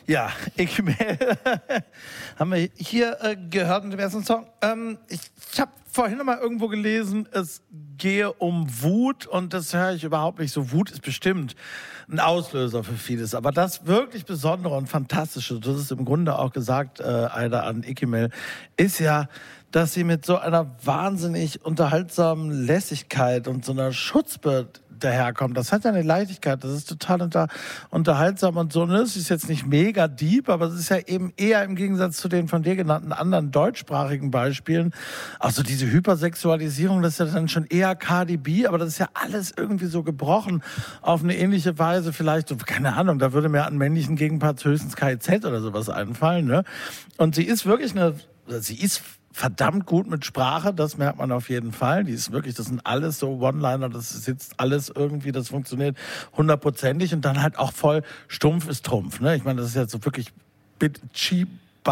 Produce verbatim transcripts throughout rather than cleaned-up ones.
Ja, Ikimel haben wir hier äh, gehört in dem ersten Song. Ähm, ich ich habe vorhin noch mal irgendwo gelesen, es gehe um Wut und das höre ich überhaupt nicht so. Wut ist bestimmt ein Auslöser für vieles, aber das wirklich Besondere und Fantastische, das ist im Grunde auch gesagt, äh, Aida, an Ikimel, ist ja, dass sie mit so einer wahnsinnig unterhaltsamen Lässigkeit und so einer Schutzbe daherkommt. Das hat ja eine Leichtigkeit, das ist total unter, unterhaltsam und so. Ne? Es ist jetzt nicht mega deep, aber es ist ja eben eher im Gegensatz zu den von dir genannten anderen deutschsprachigen Beispielen. Also diese Hypersexualisierung, das ist ja dann schon eher Cardi B, aber das ist ja alles irgendwie so gebrochen auf eine ähnliche Weise. Vielleicht, so, keine Ahnung, da würde mir an männlichen Gegenparts höchstens K I Z oder sowas einfallen. Ne? Und sie ist wirklich eine, sie ist verdammt gut mit Sprache, das merkt man auf jeden Fall. Die ist wirklich, das sind alles so One-Liner, das sitzt alles irgendwie, das funktioniert hundertprozentig und dann halt auch voll stumpf ist Trumpf. Ne? Ich meine, das ist jetzt so wirklich cheap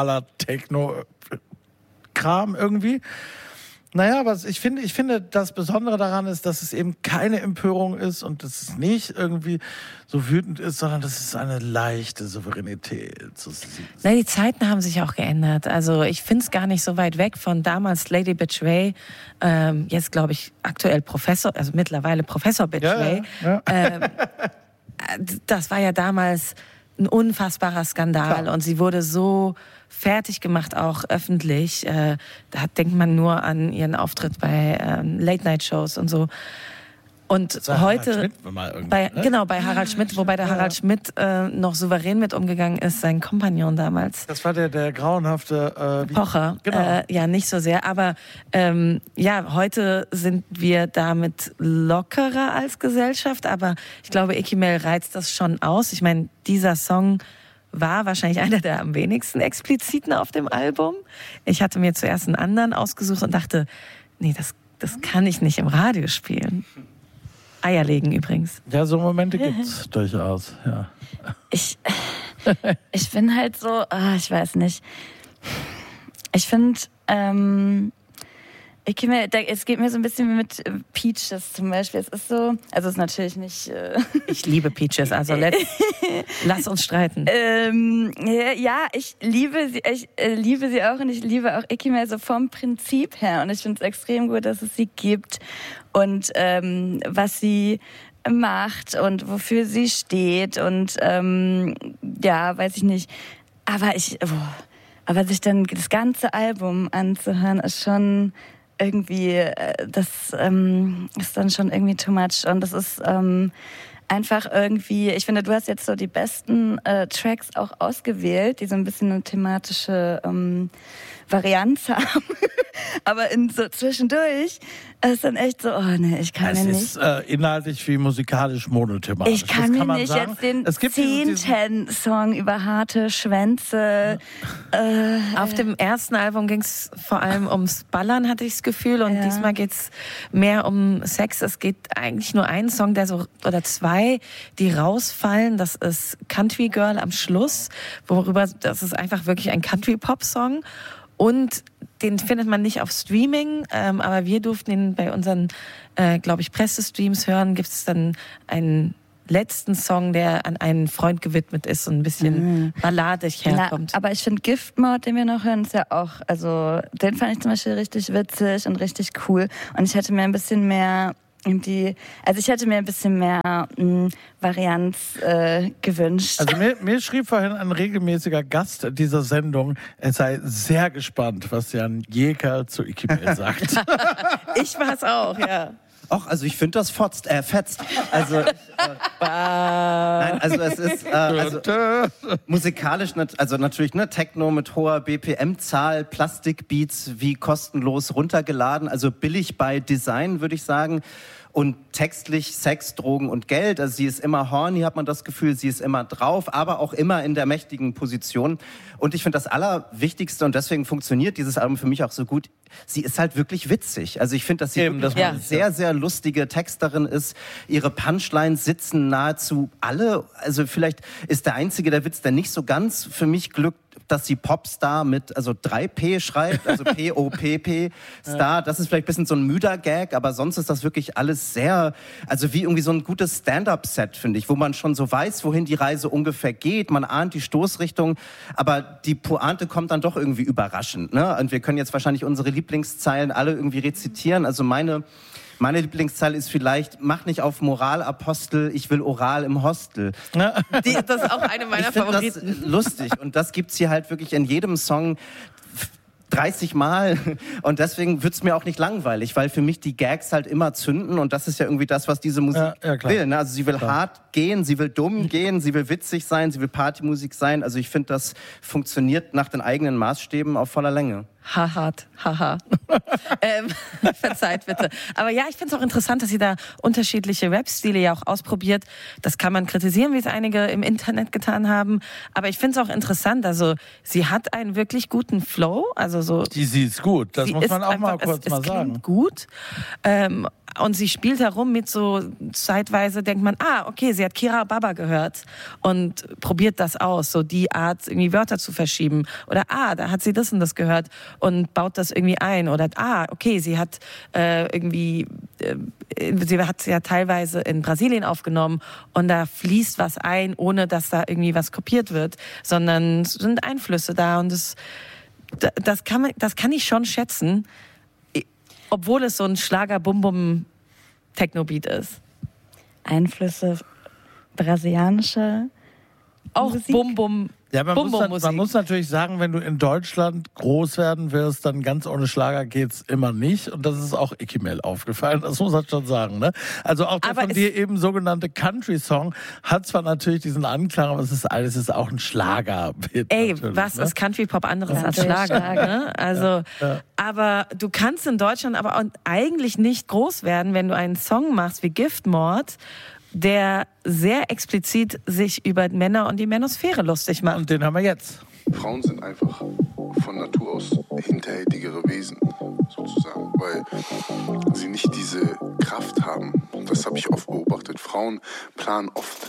Baller-Techno-Kram irgendwie. Naja, aber ich finde, ich finde, das Besondere daran ist, dass es eben keine Empörung ist und dass es nicht irgendwie so wütend ist, sondern das ist eine leichte Souveränität. Na, die Zeiten haben sich auch geändert. Also ich finde es gar nicht so weit weg von damals Lady Bitch Ray, ähm, jetzt glaube ich aktuell Professor, also mittlerweile Professor Bitch Ja, Ray. ja. Ähm, das war ja damals ein unfassbarer Skandal. Klar. Und sie wurde so fertig gemacht, auch öffentlich. Äh, da denkt man nur an ihren Auftritt bei ähm, Late-Night-Shows und so. Und heute, Harald Schmidt mal bei, ne? genau, bei Harald Schmidt, wobei der ja. Harald Schmidt äh, noch souverän mit umgegangen ist, sein Kompagnon damals. Das war der, der grauenhafte... Äh, Pocher, genau. äh, ja, nicht so sehr, aber ähm, ja, heute sind wir damit lockerer als Gesellschaft, aber ich glaube, Ikimel reizt das schon aus. Ich meine, dieser Song war wahrscheinlich einer der am wenigsten expliziten auf dem Album. Ich hatte mir zuerst einen anderen ausgesucht und dachte, nee, das, das kann ich nicht im Radio spielen. Eierlegen übrigens. Ja, so Momente gibt's durchaus, ja. Ich, ich bin halt so, oh, ich weiß nicht. Ich finde, ähm, ich mir, da, es geht mir so ein bisschen wie mit Peaches zum Beispiel. Es ist so, also es ist natürlich nicht... Äh ich liebe Peaches, also let's, lass uns streiten. Ähm, ja, ich liebe sie, ich äh, liebe sie auch und ich liebe auch Ikimel so vom Prinzip her. Und ich finde es extrem gut, dass es sie gibt und ähm, was sie macht und wofür sie steht und ähm, ja, weiß ich nicht. Aber ich, oh, aber sich dann das ganze Album anzuhören, ist schon... irgendwie, das ähm, ist dann schon irgendwie too much und das ist ähm, einfach irgendwie, ich finde, du hast jetzt so die besten äh, Tracks auch ausgewählt, die so ein bisschen eine thematische ähm, Varianz haben, aber in so zwischendurch ist dann echt so, oh ne, ich kann es mir nicht. Es ist äh, inhaltlich wie musikalisch monothematisch. Ich kann das kann mir nicht sagen. jetzt den es gibt zehnten Song über harte Schwänze. Ja. Äh, Auf dem ersten Album ging es vor allem ums Ballern, hatte ich das Gefühl. Und ja. diesmal geht es mehr um Sex. Es geht eigentlich nur einen Song, der so, oder zwei, die rausfallen. Das ist Country Girl am Schluss, worüber, das ist einfach wirklich ein Country-Pop-Song. Und den findet man nicht auf Streaming, ähm, aber wir durften ihn bei unseren, äh, glaube ich, Pressestreams hören. Gibt es dann einen letzten Song, der an einen Freund gewidmet ist und ein bisschen mhm. balladig herkommt. Na, aber ich finde Gift Mode, den wir noch hören, ist ja auch, also den fand ich zum Beispiel richtig witzig und richtig cool. Und ich hätte mir ein bisschen mehr die, also ich hätte mir ein bisschen mehr mh, Varianz äh, gewünscht. Also mir, mir schrieb vorhin ein regelmäßiger Gast dieser Sendung, er sei sehr gespannt, was Jan Jeker zu Ikimel sagt. Ich war es auch, ja. Ach, also ich finde das fotzt, äh, fetzt. Also, äh, nein, also es ist äh, also, musikalisch, also natürlich ne, Techno mit hoher B P M-Zahl, Plastikbeats wie kostenlos runtergeladen, also billig bei Design, würde ich sagen. Und textlich Sex, Drogen und Geld. Also sie ist immer horny, hat man das Gefühl, sie ist immer drauf, aber auch immer in der mächtigen Position. Und ich finde das Allerwichtigste, und deswegen funktioniert dieses Album für mich auch so gut, sie ist halt wirklich witzig. Also ich finde, dass sie Eben, wirklich das eine sehr, sehr lustige Texterin ist. Ihre Punchlines sitzen nahezu alle. Also vielleicht ist der einzige der Witz, der nicht so ganz für mich glückt, dass sie Popstar mit, also drei P schreibt, also P O P P, Star. Das ist vielleicht ein bisschen so ein müder Gag, aber sonst ist das wirklich alles sehr, also wie irgendwie so ein gutes Stand-up-Set, finde ich, wo man schon so weiß, wohin die Reise ungefähr geht. Man ahnt die Stoßrichtung, aber die Pointe kommt dann doch irgendwie überraschend. Ne? Und wir können jetzt wahrscheinlich unsere Lieblingszeilen alle irgendwie rezitieren. Also meine... Meine Lieblingszeile ist vielleicht, mach nicht auf Moralapostel, ich will oral im Hostel. Die, das ist auch eine meiner ich Favoriten. Das lustig und das gibt's hier halt wirklich in jedem Song dreißig Mal und deswegen wird's mir auch nicht langweilig, weil für mich die Gags halt immer zünden und das ist ja irgendwie das, was diese Musik ja, ja, will. Ne? Also sie will klar. hart gehen, sie will dumm gehen, sie will witzig sein, sie will Partymusik sein. Also ich finde, das funktioniert nach den eigenen Maßstäben auf voller Länge. Ha, hart, haha. ähm, verzeiht bitte. Aber ja, ich finde es auch interessant, dass sie da unterschiedliche Rap-Stile ja auch ausprobiert. Das kann man kritisieren, wie es einige im Internet getan haben. Aber ich finde es auch interessant. Also sie hat einen wirklich guten Flow. Also so. Die sie ist gut. Das muss man auch einfach, mal kurz es, mal es sagen. Klingt gut. Ähm, und sie spielt herum mit so, zeitweise denkt man, ah, okay, sie hat Kira Baba gehört und probiert das aus, so die Art, irgendwie Wörter zu verschieben. Oder, ah, da hat sie das und das gehört und baut das irgendwie ein. Oder, ah, okay, sie hat äh, irgendwie, äh, sie hat es ja teilweise in Brasilien aufgenommen und da fließt was ein, ohne dass da irgendwie was kopiert wird, sondern es sind Einflüsse da und das, das kann man, das kann ich schon schätzen. Obwohl es so ein Schlager-Bum-Bum-Techno-Beat ist. Einflüsse brasilianischer Auch Bum-Bum. Ja, man, Bum, muss dann, man muss natürlich sagen, wenn du in Deutschland groß werden wirst, dann ganz ohne Schlager geht's immer nicht. Und das ist auch Ikimel aufgefallen, das muss man schon sagen. Ne? Also auch der aber von dir eben sogenannte Country-Song hat zwar natürlich diesen Anklang, aber es ist alles ist auch ein Schlager-Hit. Ey, was ne? ist Country-Pop anderes ja, als Schlager? Schlager. Ne? Also, ja, ja. Aber du kannst in Deutschland aber auch eigentlich nicht groß werden, wenn du einen Song machst wie Giftmord, der sehr explizit sich über Männer und die Männosphäre lustig macht. Und den haben wir jetzt. Frauen sind einfach von Natur aus hinterhältigere Wesen, sozusagen, weil sie nicht diese Kraft haben. Das habe ich oft beobachtet. Frauen planen oft